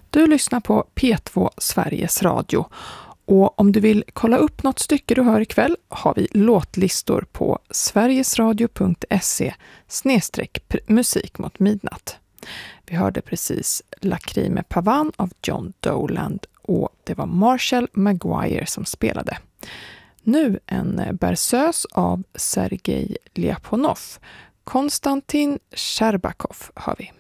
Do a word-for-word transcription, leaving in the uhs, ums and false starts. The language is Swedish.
Du lyssnar på P två Sveriges Radio. Och om du vill kolla upp något stycke du hör ikväll har vi låtlistor på sverigesradio punkt se snedstreck musik mot midnatt. Vi hörde precis Lacrime Pavan av John Dowland och det var Marshall Maguire som spelade. Nu en berceuse av Sergej Ljapunov. Konstantin Sherbakov har vi.